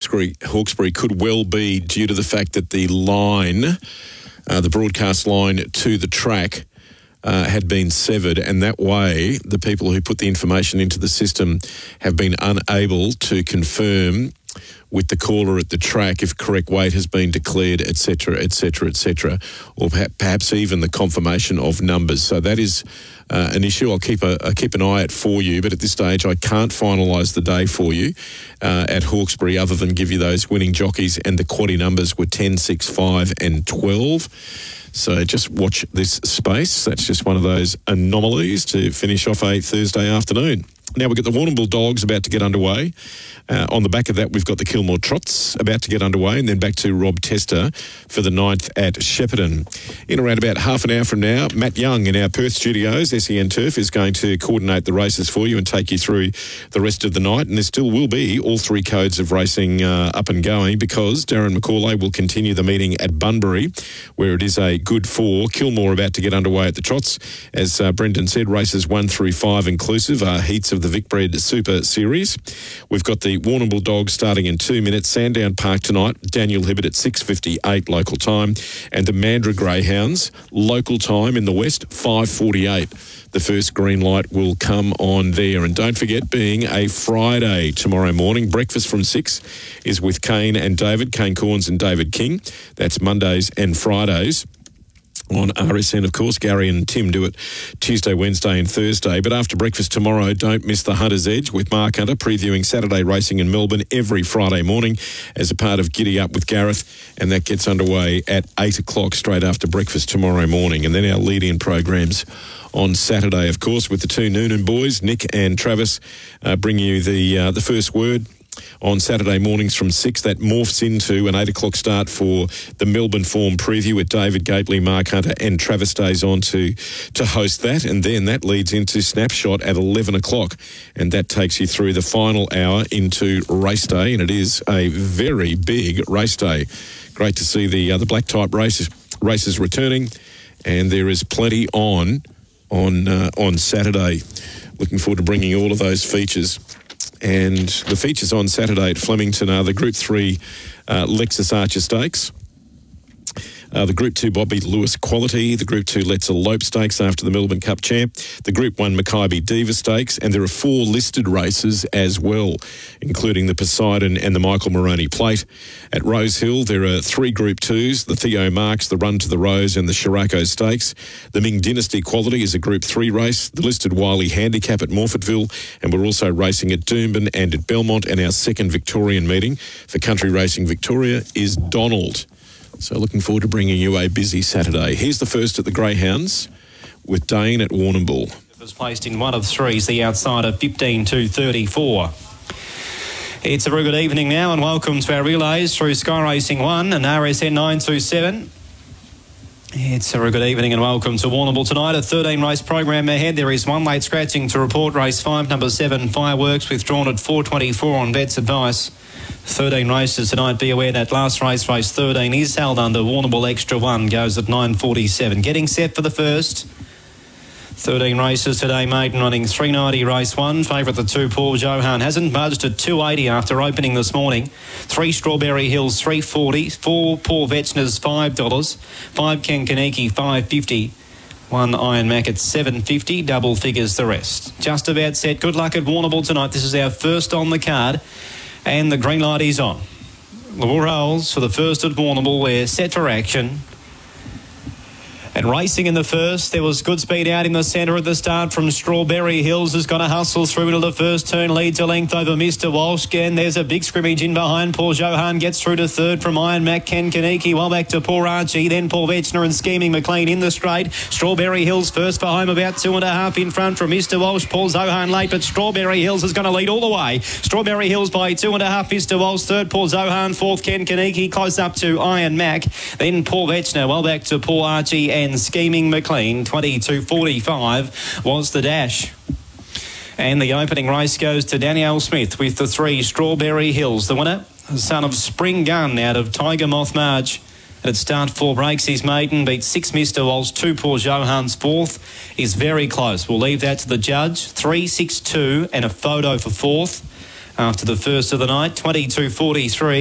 Hawkesbury could well be due to the fact that the line, the broadcast line to the track, had been severed, and that way the people who put the information into the system have been unable to confirm with the caller at the track if correct weight has been declared, etc., or perhaps even the confirmation of numbers. So that is an issue. I'll keep an eye out for you, but at this stage I can't finalise the day for you at Hawkesbury other than give you those winning jockeys, and the quaddie numbers were 10, 6, 5 and 12. So just watch this space. That's just one of those anomalies to finish off a Thursday afternoon. Now we've got the Warrnambool Dogs about to get underway. On the back of that, we've got the Kilmore Trots about to get underway, and then back to Rob Tester for the 9th at Shepparton. In around about half an hour from now, Matt Young in our Perth studios, SEN Turf, is going to coordinate the races for you and take you through the rest of the night. And there still will be all three codes of racing up and going, because Darren McCauley will continue the meeting at Bunbury, where it is a good 4. Kilmore about to get underway at the Trots. As Brendan said, races 1 through 5 inclusive are heats of the Vicbred Super Series. We've got the Warrnambool Dogs starting in 2 minutes. Sandown Park tonight, Daniel Hibbert at 6:58 local time. And the Mandurah Greyhounds, local time in the West, 5:48. The first green light will come on there. And don't forget, being a Friday tomorrow morning, breakfast from 6 is with Kane and David, Kane Corns and David King. That's Mondays and Fridays on RSN, of course. Gary and Tim do it Tuesday, Wednesday and Thursday. But after breakfast tomorrow, don't miss the Hunter's Edge with Mark Hunter, previewing Saturday racing in Melbourne every Friday morning as a part of Giddy Up with Gareth. And that gets underway at 8 o'clock straight after breakfast tomorrow morning. And then our lead-in programs on Saturday, of course, with the two Noonan boys, Nick and Travis, bring you the first word on Saturday mornings from 6. That morphs into an 8 o'clock start for the Melbourne Form preview with David Gately, Mark Hunter and Travis stays on to host that. And then that leads into Snapshot at 11 o'clock. And that takes you through the final hour into race day. And it is a very big race day. Great to see the black type races returning. And there is plenty on Saturday. Looking forward to bringing all of those features. And the features on Saturday at Flemington are the Group 3 Lexus Archer Stakes, the Group 2 Bobby Lewis Quality, the Group 2 Let's Elope Stakes after the Melbourne Cup champ, the Group 1 Mackay Diva Stakes, and there are 4 listed races as well, including the Poseidon and the Michael Moroney Plate. At Rosehill, there are 3 Group 2s, the Theo Marks, the Run to the Rose and the Shirako Stakes. The Ming Dynasty Quality is a Group 3 race, the listed Wiley Handicap at Morfettville, and we're also racing at Doomben and at Belmont, and our second Victorian meeting for Country Racing Victoria is Donald. So looking forward to bringing you a busy Saturday. Here's the first at the Greyhounds with Dane at Warrnambool. It was placed in 1 of 3s, the outside of 15-2-34. It's a very good evening now, and welcome to our relays through Sky Racing 1 and RSN 927. It's a very good evening and welcome to Warrnambool tonight. A 13-race program ahead. There is 1 late scratching to report. Race 5, number 7, Fireworks, withdrawn at 4:24 on Bet's advice. 13 races tonight. Be aware that last race 13, is held under Warrnambool Extra 1, goes at 9:47. Getting set for the first. 13 races today, maiden running 390 race 1. Favourite the 2, Paul Johan, hasn't budged at 280 after opening this morning. 3 Strawberry Hills, 340. 4 Paul Vetchner's, $5. 5 Ken Kaneki, $5.50. 1 Iron Mac at $7.50. Double figures the rest. Just about set. Good luck at Warrnambool tonight. This is our first on the card. And the green light is on. The rolls for the first at Warrnambool. We're set for action. And racing in the first, there was good speed out in the centre at the start from Strawberry Hills, who's going to hustle through into the first turn, leads a length over Mr. Walsh. And there's a big scrimmage in behind. Paul Johan gets through to third from Iron Mac, Ken Kaneki, well back to Poor Archie, then Paul Vetchner and Scheming McLean in the straight. Strawberry Hills first for home, about 2.5 in front from Mr. Walsh. Paul Zohan late, but Strawberry Hills is going to lead all the way. Strawberry Hills by 2.5, Mr. Walsh third, Paul Zohan fourth, Ken Kaneki close up to Iron Mac, then Paul Vetchner well back to Paul Archie and Scheming McLean. 22.45 was the dash. And the opening race goes to Danielle Smith with the 3 Strawberry Hills. The winner, son of Spring Gun out of Tiger Moth March. At start 4 breaks, his maiden beat 6 Mr. Walsh, 2 Paul Johan's fourth. Is very close. We'll leave that to the judge. 3-6-2 and a photo for fourth after the first of the night. 22.43.